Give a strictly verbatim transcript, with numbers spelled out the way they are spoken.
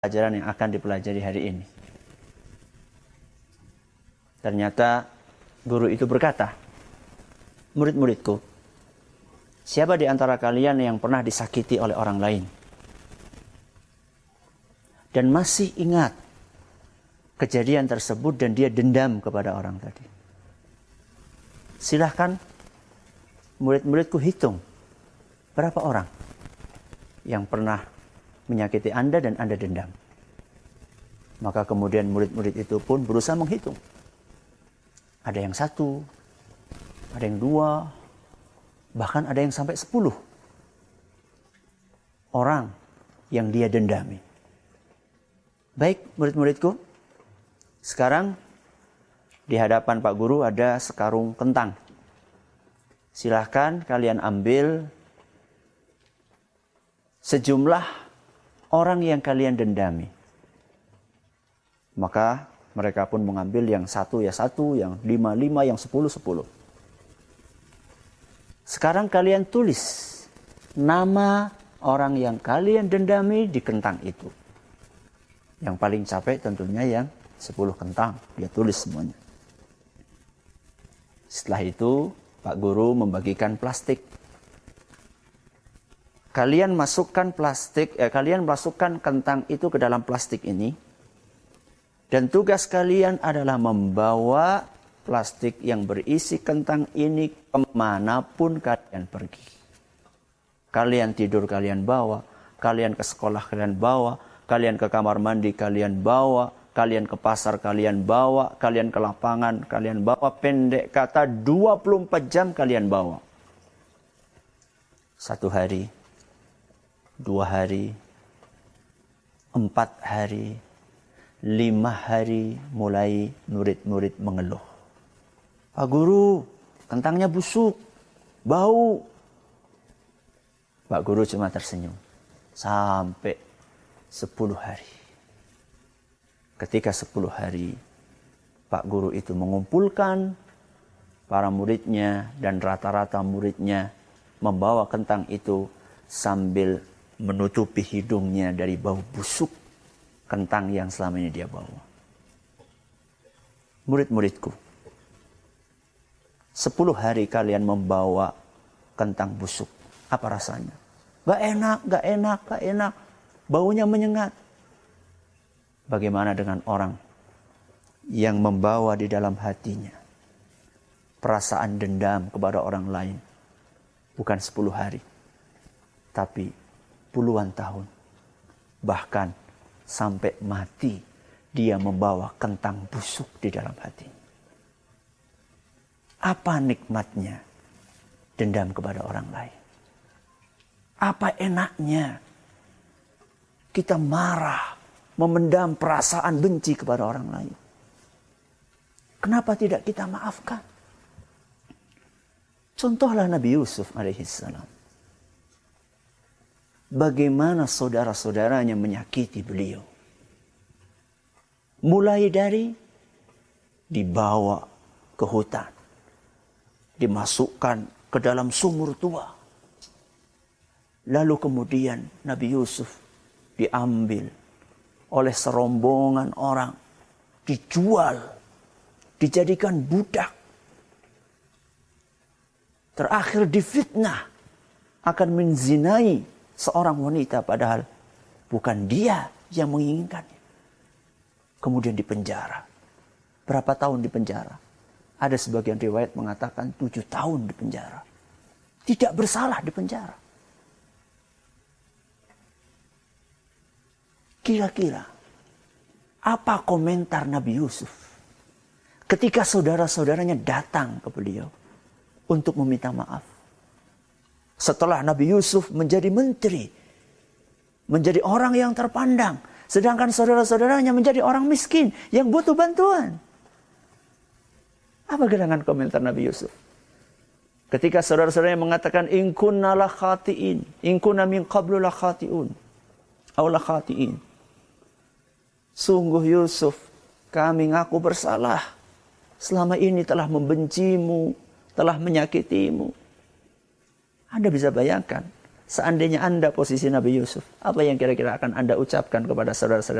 pelajaran yang akan dipelajari hari ini. Ternyata guru itu berkata, murid-muridku, siapa di antara kalian yang pernah disakiti oleh orang lain dan masih ingat kejadian tersebut dan dia dendam kepada orang tadi? Silahkan murid-muridku hitung berapa orang yang pernah menyakiti Anda dan Anda dendam. Maka kemudian murid-murid itu pun berusaha menghitung. Ada yang satu, ada yang dua, bahkan ada yang sampai sepuluh orang yang dia dendami. Baik murid-muridku, sekarang di hadapan Pak Guru ada sekarung kentang. Silahkan kalian ambil sejumlah orang yang kalian dendami. Maka mereka pun mengambil yang satu ya satu, yang lima lima, yang sepuluh sepuluh. Sekarang kalian tulis nama orang yang kalian dendami di kentang itu. Yang paling capek tentunya yang sepuluh kentang. Dia tulis semuanya. Setelah itu Pak Guru membagikan plastik. Kalian masukkan plastik, eh, kalian masukkan kentang itu ke dalam plastik ini. Dan tugas kalian adalah membawa plastik yang berisi kentang ini kemanapun kalian pergi. Kalian tidur kalian bawa, kalian ke sekolah kalian bawa, kalian ke kamar mandi kalian bawa, kalian ke pasar kalian bawa, kalian ke lapangan kalian bawa, pendek kata dua puluh empat jam kalian bawa. Satu hari, dua hari, empat hari, lima hari mulai murid-murid mengeluh. Pak Guru, kentangnya busuk, bau. Pak Guru cuma tersenyum. Sampai sepuluh hari. Ketika sepuluh hari, Pak Guru itu mengumpulkan para muridnya dan rata-rata muridnya membawa kentang itu sambil menutupi hidungnya dari bau busuk kentang yang selama ini dia bawa. Murid-muridku, sepuluh hari kalian membawa kentang busuk. Apa rasanya? Gak enak, gak enak, gak enak. Baunya menyengat. Bagaimana dengan orang yang membawa di dalam hatinya perasaan dendam kepada orang lain? Bukan sepuluh hari, tapi puluhan tahun. Bahkan sampai mati dia membawa kentang busuk di dalam hatinya. Apa nikmatnya dendam kepada orang lain? Apa enaknya kita marah, memendam perasaan benci kepada orang lain? Kenapa tidak kita maafkan? Contohlah Nabi Yusuf alaihissalam. Bagaimana saudara-saudaranya menyakiti beliau. Mulai dari dibawa ke hutan. Dimasukkan ke dalam sumur tua. Lalu kemudian Nabi Yusuf diambil oleh serombongan orang. Dijual. Dijadikan budak. Terakhir difitnah. Akan menzinai seorang wanita padahal bukan dia yang menginginkannya. Kemudian dipenjara. Berapa tahun dipenjara? Ada sebagian riwayat mengatakan tujuh tahun dipenjara. Tidak bersalah dipenjara. Kira-kira apa komentar Nabi Yusuf ketika saudara-saudaranya datang ke beliau untuk meminta maaf? Setelah Nabi Yusuf menjadi menteri, menjadi orang yang terpandang, sedangkan saudara-saudaranya menjadi orang miskin yang butuh bantuan. Apa gerangan komentar Nabi Yusuf? Ketika saudara-saudaranya mengatakan, in kunna la khati'in, in kunna min qablu la khati'un, aw la khati'in. Sungguh Yusuf, kami ngaku bersalah. Selama ini telah membencimu, telah menyakitimu. Anda bisa bayangkan, Seandainya Anda posisi Nabi Yusuf, apa yang kira-kira akan Anda ucapkan kepada saudara-saudara